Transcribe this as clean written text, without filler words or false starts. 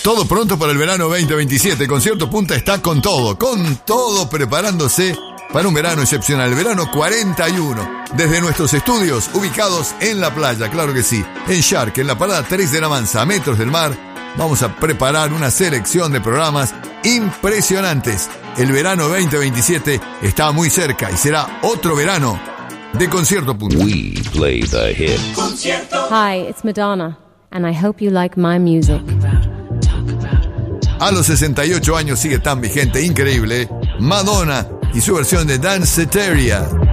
Todo pronto para el verano 2027. Concierto Punta está con todo preparándose para un verano excepcional, el verano 41. Desde nuestros estudios ubicados en la playa, claro que sí, en Shark, en la parada 3 de la Mansa, a metros del mar, vamos a preparar una selección de programas impresionantes. El verano 2027 está muy cerca y será otro verano de Concierto Punta. We play the hit. Hi, it's Madonna, and I hope you like my music. A los 68 años sigue tan vigente, increíble, Madonna y su versión de Danceteria.